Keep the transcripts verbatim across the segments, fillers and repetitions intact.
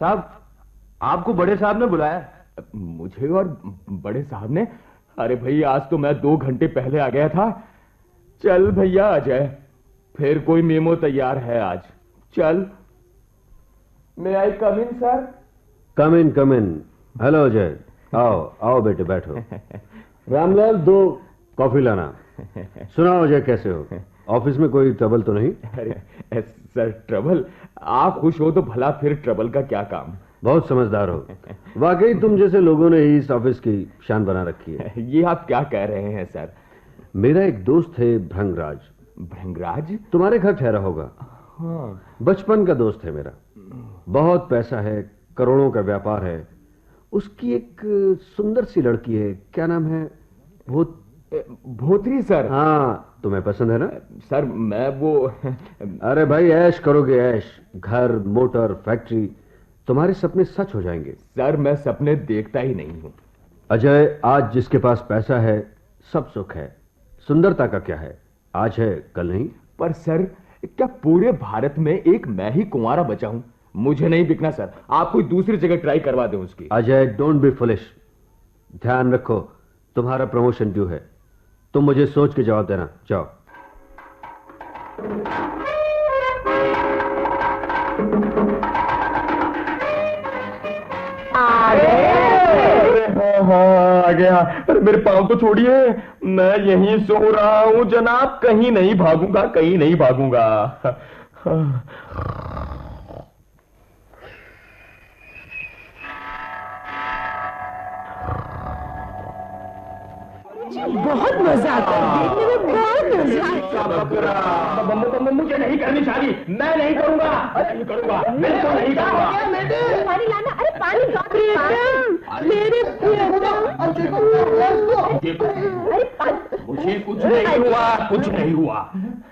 साहब, आपको बड़े साहब ने बुलाया। मुझे और बड़े साहब ने? अरे भाई, आज तो मैं दो घंटे पहले आ गया था। चल भैया अजय, फिर कोई मेमो तैयार है आज। चल। मे आई कम इन सर? कम इन कम इन। हेलो अजय, आओ आओ बेटे बैठो। रामलाल, दो कॉफी लाना। सुनाओ अजय, कैसे हो? ऑफिस में कोई ट्रबल तो नहीं? अरे सर, ट्रबल? आप खुश हो तो भला फिर ट्रबल का क्या काम। बहुत समझदार हो वाकई, तुम जैसे लोगों ने ही इस ऑफिस की शान बना रखी है। ये आप क्या कह रहे हैं सर? मेरा एक दोस्त है भृंगराज। भृंगराज? तुम्हारे घर ठहरा होगा। हाँ। बचपन का दोस्त है मेरा। बहुत पैसा है, करोड़ों का व्यापार है। उसकी एक सुंदर सी लड़की है, क्या नाम है? भूत भोत्री सर। हाँ, तुम्हें पसंद है ना? सर मैं वो अरे भाई, ऐश करोगे ऐश। घर, मोटर, फैक्ट्री, तुम्हारे सपने सच हो जाएंगे। सर मैं सपने देखता ही नहीं हूं। अजय, आज जिसके पास पैसा है सब सुख है, सुंदरता का क्या है? आज है कल नहीं। पर सर, क्या पूरे भारत में एक मैं ही कुंवारा बचा हूं? मुझे नहीं बिकना सर, आप कोई दूसरी जगह ट्राई करवा दें उसकी। Ajay, don't be foolish. ध्यान रखो, तुम्हारा प्रमोशन ड्यू है। तुम मुझे सोच के जवाब देना। जाओ। हाँ, आ गया। अरे मेरे पाँव तो छोड़िए, मैं यहीं सो रहा हूं जनाब, कहीं नहीं भागूंगा, कहीं नहीं भागूंगा। बहुत मजा आता है देखने में, बहुत मजा आता है। मुझे नहीं करनी शादी, मैं नहीं करूंगा, नहीं करूंगा, मैं तो नहीं करूंगा। पानी लाना। अरे पानी प्रीतम, मेरे प्रीतम। मुझे कुछ नहीं हुआ, कुछ नहीं हुआ।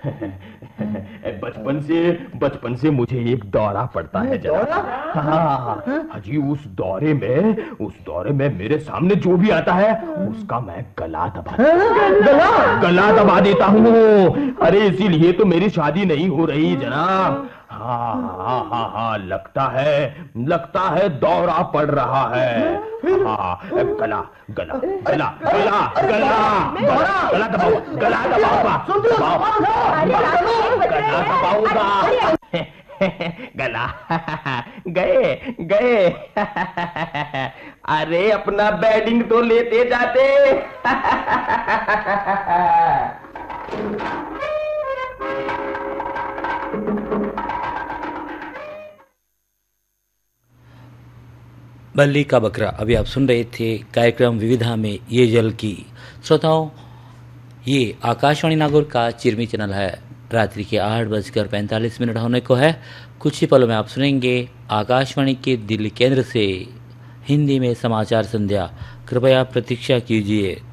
बचपन से बचपन से मुझे एक दौरा पड़ता है जनाब। हाँ जी, उस दौरे में उस दौरे में मेरे सामने जो भी आता है उसका मैं गला दबा गला गला दबा देता हूँ। अरे इसीलिए तो मेरी शादी नहीं हो रही जनाब। हाँ हाँ हाँ हाँ, लगता है लगता है दौरा पड़ रहा है। हाँ, गला गला गला गला गला गला दबाऊंगा, गला दबाऊंगा, गला दबाऊंगा। गला गए गए। अरे अपना बैटिंग तो लेते जाते। बल्ली का बकरा। अभी आप सुन रहे थे कार्यक्रम विविधा में ये जल की। श्रोताओं, ये आकाशवाणी नागौर का चिरमी चैनल है। रात्रि के आठ बजकर पैंतालीस मिनट होने को है। कुछ ही पलों में आप सुनेंगे आकाशवाणी के दिल्ली केंद्र से हिंदी में समाचार संध्या। कृपया प्रतीक्षा कीजिए।